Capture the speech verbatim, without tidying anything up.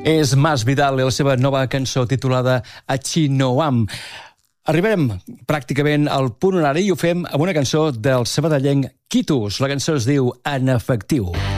És Mas Vidal i la seva nova cançó titulada Achinoam. Arribarem pràcticament al punt horari i ho fem amb una cançó del sabadellenc Quitus. La cançó es diu En efectiu.